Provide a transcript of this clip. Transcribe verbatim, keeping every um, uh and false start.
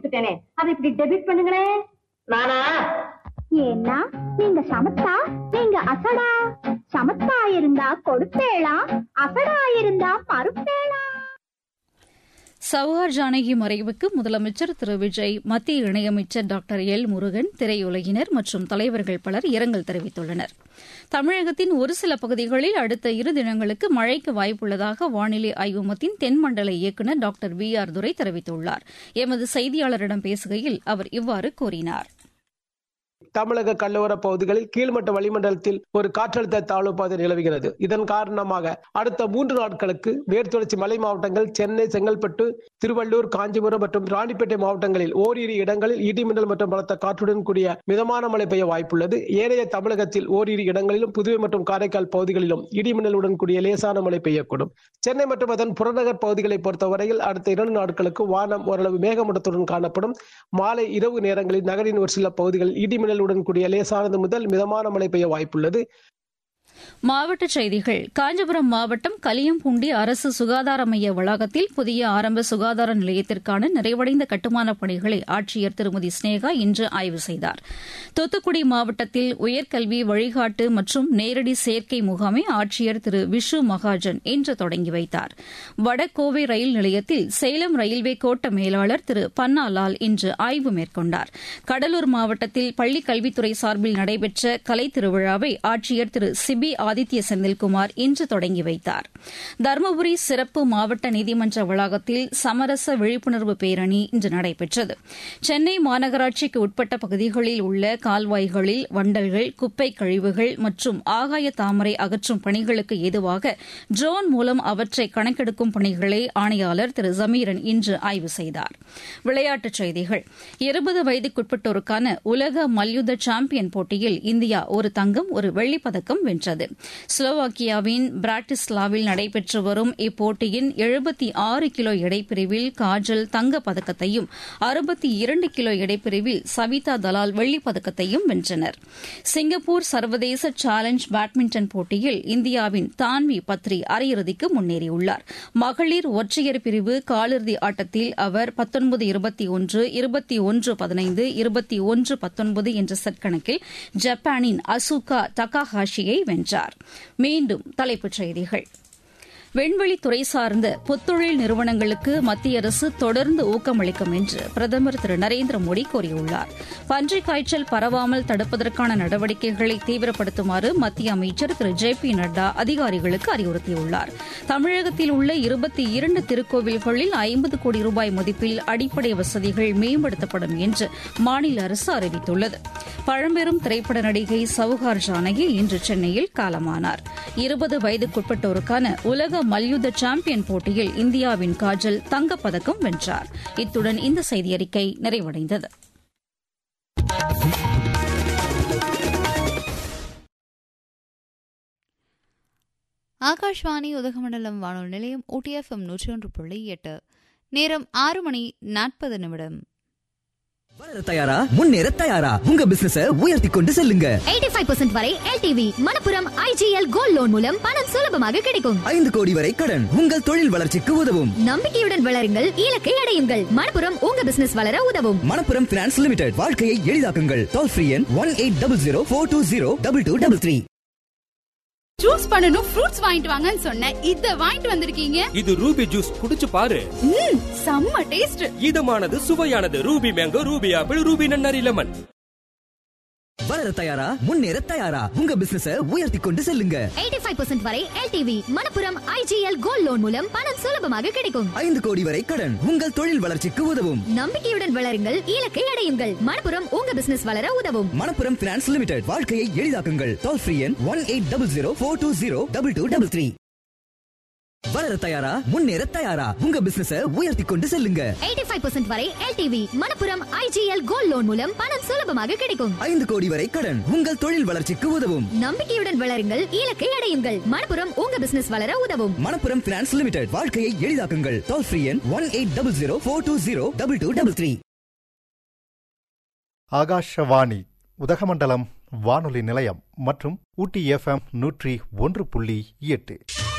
கொடுத்துட்டேனே, அதை இப்படி டெபிட் பண்ணுங்களே. நானா? ஏன்னா நீங்க சமத்தா, நீங்க அசடா. சமத்தா இருந்தா கொடுப்பேளா, அசடா இருந்தா மறுப்பேளா. சவுகார் ஜானகி மறைவுக்கு முதலமைச்சர் திரு விஜய், மத்திய இணையமைச்சர் டாக்டர் எல் முருகன், திரையுலகினர் மற்றும் தலைவர்கள் பலர் இரங்கல் தெரிவித்துள்ளனர். தமிழகத்தின் ஒரு சில பகுதிகளில் அடுத்த இரு தினங்களுக்கு மழைக்கு வாய்ப்புள்ளதாக வானிலை ஆய்வு மையத்தின் தென்மண்டல இயக்குநர் டாக்டர் வி ஆர் துரை தெரிவித்துள்ளார். எமது செய்தியாளரிடம் பேசுகையில் அவர் இவ்வாறு கூறினார். தமிழக கடலோர பகுதிகளில் கீழ்மட்ட வளிமண்டலத்தில் ஒரு காற்றழுத்த தாழ்வு பாதை நிலவுகிறது. இதன் காரணமாக அடுத்த மூன்று நாட்களுக்கு மேற்குத்தொடர்ச்சி மலை மாவட்டங்கள், சென்னை, செங்கல்பட்டு, திருவள்ளூர், காஞ்சிபுரம் மற்றும் ராணிப்பேட்டை மாவட்டங்களில் ஓரிரு இடங்களில் இடிமின்னல் மற்றும் பலத்த காற்றுடன் கூடிய மிதமான மழை பெய்ய வாய்ப்புள்ளது. ஏனைய தமிழகத்தில் ஓரிரு இடங்களிலும், புதுவை மற்றும் காரைக்கால் பகுதிகளிலும் இடிமின்னலுடன் கூடிய லேசான மழை பெய்யக்கூடும். சென்னை மற்றும் அதன் புறநகர் பகுதிகளை பொறுத்தவரையில் அடுத்த இரண்டு நாட்களுக்கு வானம் ஓரளவு மேகமூட்டத்துடன் காணப்படும். மாலை இரவு நேரங்களில் நகரின் ஒரு சில பகுதிகளில் இடிமின்னல் உடன் கூடிய லேசானது முதல் மிதமான மழை பெய்ய வாய்ப்புள்ளது. மாவட்டச் செய்திகள். காஞ்சிபுரம் மாவட்டம் கலியம்பூண்டி அரசு சுகாதார மைய வளாகத்தில் புதிய ஆரம்ப சுகாதார நிலையத்திற்கான நிறைவடைந்த கட்டுமானப் பணிகளை ஆட்சியர் திருமதி ஸ்னேகா இன்று ஆய்வு செய்தார். தூத்துக்குடி மாவட்டத்தில் உயர்கல்வி வழிகாட்டு மற்றும் நேரடி சேர்க்கை முகாமை ஆட்சியர் திரு விஷு மகாஜன் இன்று தொடங்கி வைத்தார். வடகோவை ரயில் நிலையத்தில் சேலம் ரயில்வே கோட்ட மேலாளர் திரு பன்னாலால் இன்று ஆய்வு மேற்கொண்டார். கடலூர் மாவட்டத்தில் பள்ளிக் கல்வித்துறை சார்பில் நடைபெற்ற கலைத் திருவிழாவை ஆட்சியர் திரு சிபி ஆதித்ய செந்தில்குமார் இன்று தொடங்கி வைத்தார். தருமபுரி சிறப்பு மாவட்ட நீதிமன்ற வளாகத்தில் சமரச விழிப்புணர்வு பேரணி இன்று நடைபெற்றது. சென்னை மாநகராட்சிக்கு உட்பட்ட பகுதிகளில் உள்ள கால்வாய்களில் வண்டல்கள், குப்பை கழிவுகள் மற்றும் ஆகாய தாமரை அகற்றும் பணிகளுக்கு ஏதுவாக ட்ரோன் மூலம் அவற்றை கணக்கெடுக்கும் பணிகளை ஆணையாளர் திரு ஜமீரன் இன்று ஆய்வு செய்தார். விளையாட்டுச் செய்திகள். இருபது வயதுக்குட்பட்டோருக்கான உலக மல்யுத்த சாம்பியன் போட்டியில் இந்தியா ஒரு தங்கம், ஒரு வெள்ளிப் பதக்கம் வென்றது. ஸ்லோவாக்கியாவின் பிராட்டிஸ்லாவில் நடைபெற்று வரும் இப்போட்டியின் எழுபத்தி ஆறு கிலோ எடைப்பிரிவில் காஜல் தங்கப் பதக்கத்தையும், அறுபத்தி இரண்டு கிலோ எடைப்பிரிவில் சவிதா தலால் வெள்ளிப் பதக்கத்தையும் வென்றனர். சிங்கப்பூர் சர்வதேச சேலஞ்ச் பேட்மிண்டன் போட்டியில் இந்தியாவின் தான்வி பத்ரி அரையிறுதிக்கு முன்னேறியுள்ளார். மகளிர் ஒற்றையர் பிரிவு காலிறுதி ஆட்டத்தில் அவர் பத்தொன்பது இருபத்தி ஒன்று, இருபத்தி ஒன்று பதினைந்து, இருபத்தி ஒன்று பத்தொன்பது என்ற செட் கணக்கில் ஜப்பானின் அசுகா தகாஹாஷியை வென்றார். மீண்டும் தலைப்புச் செய்திகள். விண்வெளித்துறை சார்ந்த புத்தொழில் நிறுவனங்களுக்கு மத்திய அரசு தொடர்ந்து ஊக்கமளிக்கும் என்று பிரதமர் திரு நரேந்திர மோடி கூறியுள்ளார். பன்றிக் காய்ச்சல் பரவாமல் தடுப்பதற்கான நடவடிக்கைகளை தீவிரப்படுத்துமாறு மத்திய அமைச்சர் திரு ஜே பி நட்டா அதிகாரிகளுக்கு அறிவுறுத்தியுள்ளார். தமிழகத்தில் உள்ள இருபத்தி இரண்டு திருக்கோவில்களில் ஐம்பது கோடி ரூபாய் மதிப்பில் அடிப்படை வசதிகள் மேம்படுத்தப்படும் என்று மாநில அரசு அறிவித்துள்ளது. பழம்பெரும் திரைப்பட நடிகை சவுகார் ஜானகி இன்று சென்னையில் காலமானார். இருபது வயதுக்குட்பட்டோருக்கான உலக மல்யுத்த சாம்பியன் போட்டியில் இந்தியாவின் காஜல் தங்கப்பதக்கம் வென்றார். இத்துடன் இந்த செய்தியறிக்கை நிறைவடைந்தது. ஆகாஷ்வாணி உதகமண்டலம் வானொலி நிலையம் ஊட்டி எஃப்எம் நூற்றி ஒன்று புள்ளி எட்டு. நேரம் ஆறு மணி நாற்பது நிமிடம். வளர தயாரா, முன்னேற தயாரா, உங்க பிசினஸ உயர்த்தி கொண்டு செல்லுங்க. எண்பத்தி ஐந்து சதவீதம் வரை LTV Manappuram IGL gold loan மூலம் பணம் சுலபமாக கிடைக்கும். ஐந்து கோடி வரை கடன் உங்கள் தொழில் வளர்ச்சிக்கு உதவும். நம்பிக்கையுடன் வளருங்கள், இலக்கை அடையுங்கள். மணப்புரம் உங்க பிசினஸ் வளர உதவும். மணப்புரம் பினான்ஸ் லிமிடெட், வாழ்க்கையை எளிதாக்குங்கள். டோல் ஃப்ரீ எண் one eight double zero four two zero double two double three. Juice பண்ணனும், ஃப்ரூட்ஸ் வாங்கிட்டு வாங்கன்னு சொன்னேன். இத வாங்கிட்டு வந்திருக்கீங்க. இது ரூபி ஜூஸ், குடிச்சு பாரு. ம், செம்ம taste. இதமானது, சுவையானது. Ruby mango, Ruby apple, Ruby நன்னாரி லெமன். வளர தயாரா, முன்னேற தயாரா, உங்க பிசினஸ உயர்த்தி கொண்டு செல்லுங்க. எண்பத்தி ஐந்து சதவீதம் வரை LTV Manappuram IGL gold loan மூலம் பணம் சுலபமாக கிடைக்கும். ஐந்து கோடி வரை கடன் உங்கள் தொழில் வளர்ச்சிக்கு உதவும். நம்பிக்கையுடன் வளருங்கள், இலக்கை அடையுங்கள். மணப்புரம் உங்க பிசினஸ் வளர உதவும். மணப்புரம் பினான்ஸ் லிமிடெட், வாழ்க்கையை எளிதாக்குங்கள். டோல் ஃப்ரீ எண் one eight double zero four two zero double two double three. வளர தயாரா, முன்னேற தயாரா, உங்க பிசினஸ உயர்த்தி கொண்டு செல்லுங்க. எண்பத்தி ஐந்து சதவீதம் வரை LTV Manappuram IGL gold loan மூலம் பணம் சுலபமாக கிடைக்கும். ஐந்து கோடி வரை கடன் உங்கள் தொழில் வளர்ச்சிக்கு உதவும். நம்பிக்கையுடன் வளருங்கள், இலக்கை அடையுங்கள். மணப்புரம் உங்க பிசினஸ் வளர உதவும். மணப்புரம் பினான்ஸ் லிமிடெட், வாழ்க்கையை எளிதாக்குங்கள். டோல் ஃப்ரீ எண் one eight double zero four two zero double two double three. Akashvani Udhagamandalam வானொலி நிலையம் மற்றும் ஊட்டி எஃப்எம் நூற்றி ஒன்று புள்ளி எட்டு.